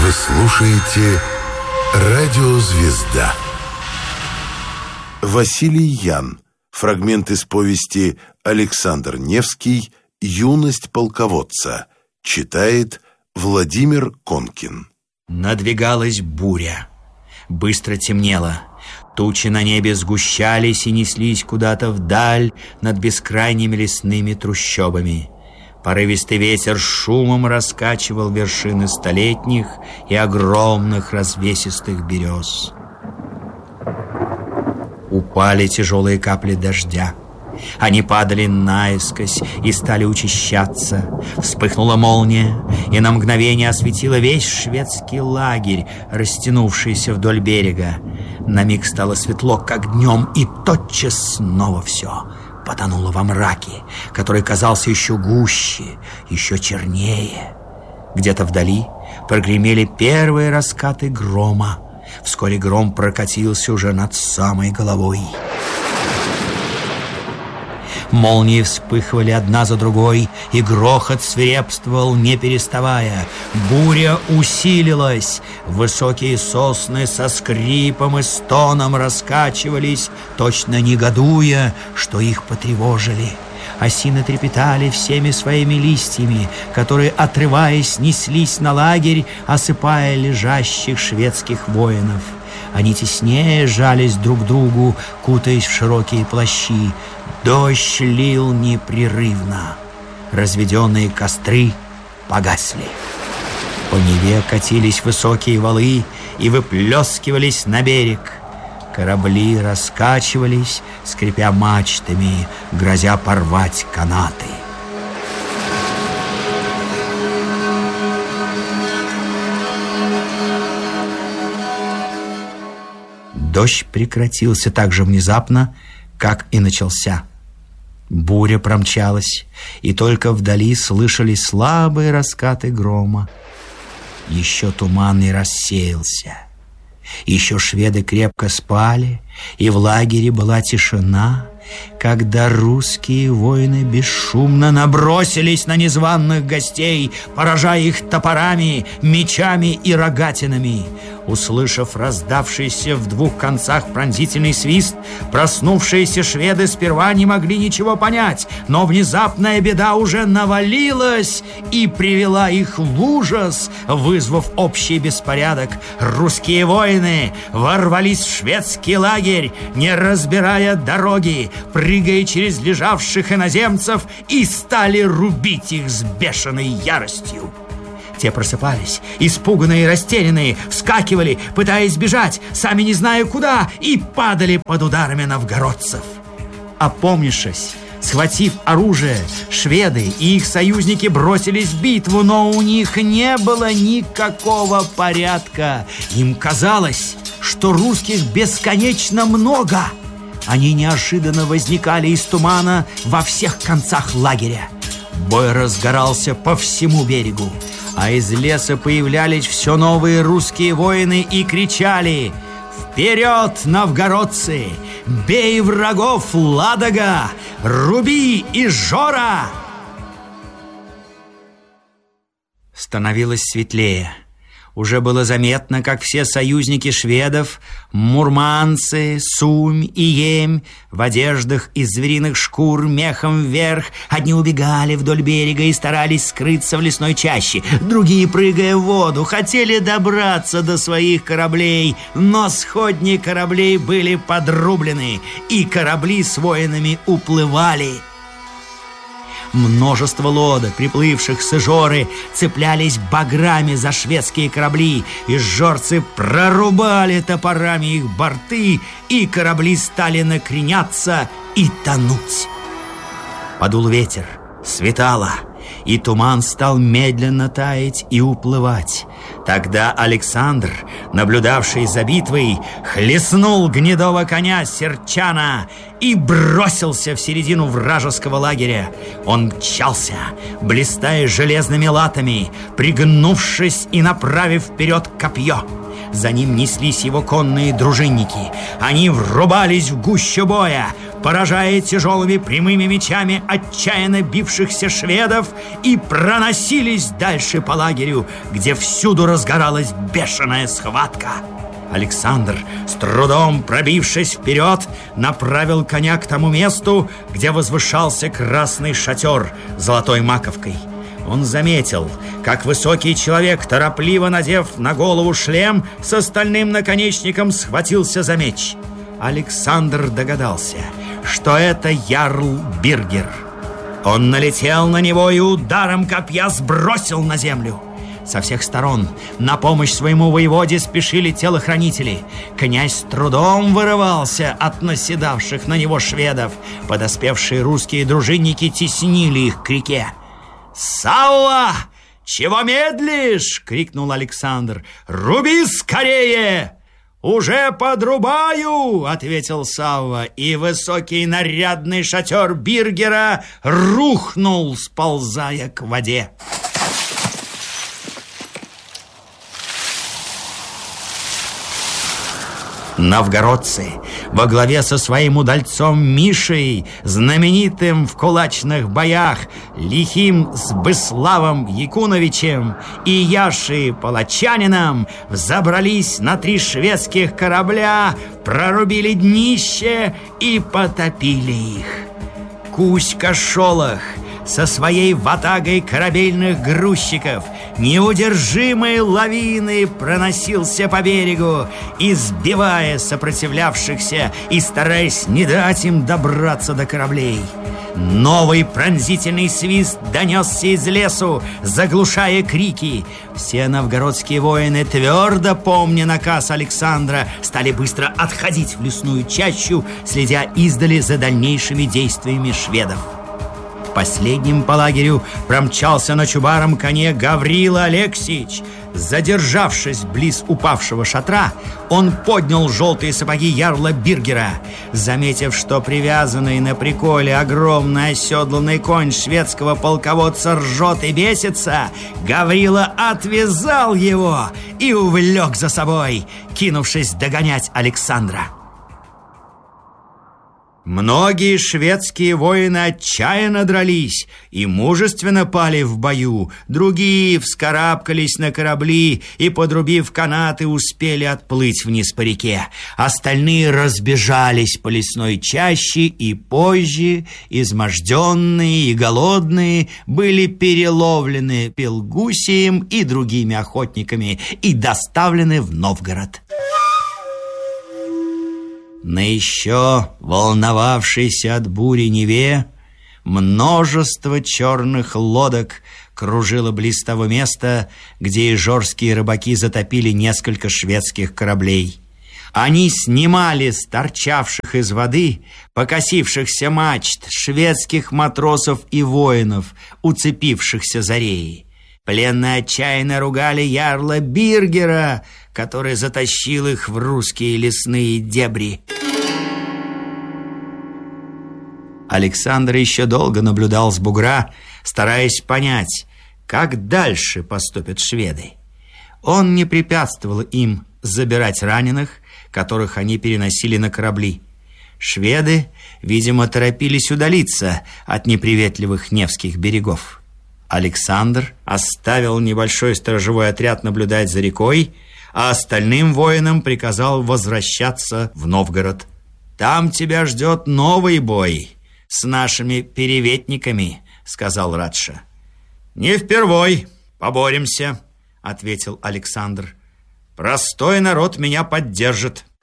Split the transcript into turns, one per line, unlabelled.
Вы слушаете «Радио Звезда». Василий Ян. Фрагмент из повести «Александр Невский. Юность полководца». Читает Владимир Конкин.
Надвигалась буря. Быстро темнело. Тучи на небе сгущались и неслись куда-то вдаль над бескрайними лесными трущобами. Порывистый ветер шумом раскачивал вершины столетних и огромных развесистых берез. Упали тяжелые капли дождя. Они падали наискось и стали учащаться. Вспыхнула молния, и на мгновение осветила весь шведский лагерь, растянувшийся вдоль берега. На миг стало светло, как днем, и тотчас снова все потонуло во мраке, который казался еще гуще, еще чернее. Где-то вдали прогремели первые раскаты грома. Вскоре гром прокатился уже над самой головой. Молнии вспыхивали одна за другой, и грохот свирепствовал, не переставая. Буря усилилась. Высокие сосны со скрипом и стоном раскачивались, точно негодуя, что их потревожили. Осины трепетали всеми своими листьями, которые, отрываясь, неслись на лагерь, осыпая лежащих шведских воинов. Они теснее жались друг к другу, кутаясь в широкие плащи. Дождь лил непрерывно. Разведенные костры погасли. По Неве катились высокие валы и выплескивались на берег. Корабли раскачивались, скрипя мачтами, грозя порвать канаты. Дождь прекратился так же внезапно, как и начался. Буря промчалась, и только вдали слышались слабые раскаты грома. Еще туман не рассеялся. Еще шведы крепко спали, и в лагере была тишина, когда русские воины бесшумно набросились на незваных гостей, поражая их топорами, мечами и рогатинами. Услышав раздавшийся в двух концах пронзительный свист, проснувшиеся шведы сперва не могли ничего понять, но внезапная беда уже навалилась и привела их в ужас, вызвав общий беспорядок. Русские воины ворвались в шведский лагерь, не разбирая дороги, прыгая через лежавших иноземцев, и стали рубить их с бешеной яростью. Те просыпались, испуганные и растерянные, вскакивали, пытаясь бежать, сами не зная куда, и падали под ударами новгородцев. Опомнившись, схватив оружие, шведы и их союзники бросились в битву, но у них не было никакого порядка. Им казалось, что русских бесконечно много. Они неожиданно возникали из тумана во всех концах лагеря. Бой разгорался по всему берегу, а из леса появлялись все новые русские воины и кричали: «Вперед, новгородцы! Бей врагов, Ладога! Руби и Жора!» Становилось светлее. Уже было заметно, как все союзники шведов, мурманцы, Сумь и Емь, в одеждах из звериных шкур мехом вверх, одни убегали вдоль берега и старались скрыться в лесной чаще, другие, прыгая в воду, хотели добраться до своих кораблей, но сходни кораблей были подрублены, и корабли с воинами уплывали. Множество лодок, приплывших с Ижоры, цеплялись баграми за шведские корабли, и жорцы прорубали топорами их борты, и корабли стали накреняться и тонуть. Подул ветер, светало, и туман стал медленно таять и уплывать. Тогда Александр, наблюдавший за битвой, хлестнул гнедого коня Серчана и бросился в середину вражеского лагеря. Он мчался, блистая железными латами, пригнувшись и направив вперед копье. За ним неслись его конные дружинники. Они врубались в гущу боя, поражая тяжелыми прямыми мечами отчаянно бившихся шведов, и проносились дальше по лагерю, где всюду разгоралась бешеная схватка. Александр, с трудом пробившись вперед, направил коня к тому месту, где возвышался красный шатер с золотой маковкой. Он заметил, как высокий человек, торопливо надев на голову шлем, с остальным наконечником схватился за меч. Александр догадался, что это ярл Биргер. Он налетел на него и ударом копья сбросил на землю. Со всех сторон на помощь своему воеводе спешили телохранители. Князь с трудом вырывался от наседавших на него шведов. Подоспевшие русские дружинники теснили их к реке. «Савва! Чего медлишь?» — крикнул Александр. «Руби скорее!» «Уже подрубаю!» — ответил Савва, и высокий нарядный шатер Биргера рухнул, сползая к воде. Новгородцы во главе со своим удальцом Мишей, знаменитым в кулачных боях, лихим Сбыславом Якуновичем и Яшей Палачанином, взобрались на 3 шведских корабля, прорубили днище и потопили их. Кузька-Шолох со своей ватагой корабельных грузчиков неудержимой лавиной проносился по берегу, избивая сопротивлявшихся и стараясь не дать им добраться до кораблей. Новый пронзительный свист донесся из лесу, заглушая крики. Все новгородские воины, твердо помня наказ Александра, стали быстро отходить в лесную чащу, следя издали за дальнейшими действиями шведов. Последним по лагерю промчался на чубаром коне Гаврила Алексеевич. Задержавшись близ упавшего шатра, он поднял желтые сапоги ярла Биргера. Заметив, что привязанный на приколе огромный оседланный конь шведского полководца ржет и бесится, Гаврила отвязал его и увлек за собой, кинувшись догонять Александра. Многие шведские воины отчаянно дрались и мужественно пали в бою. Другие вскарабкались на корабли и, подрубив канаты, успели отплыть вниз по реке. Остальные разбежались по лесной чаще и позже, изможденные и голодные, были переловлены Пелгусием и другими охотниками и доставлены в Новгород. На еще волновавшейся от бури Неве множество черных лодок кружило близ того места, где ижорские рыбаки затопили несколько шведских кораблей. Они снимали с торчавших из воды покосившихся мачт шведских матросов и воинов, уцепившихся за реи. Пленные отчаянно ругали ярла Биргера, который затащил их в русские лесные дебри. Александр еще долго наблюдал с бугра, стараясь понять, как дальше поступят шведы. Он не препятствовал им забирать раненых, которых они переносили на корабли. Шведы, видимо, торопились удалиться от неприветливых Невских берегов. Александр оставил небольшой сторожевой отряд наблюдать за рекой, а остальным воинам приказал возвращаться в Новгород. «Там тебя ждет новый бой с нашими переветниками», — сказал Радша. «Не впервой поборемся», — ответил Александр. «Простой народ меня поддержит».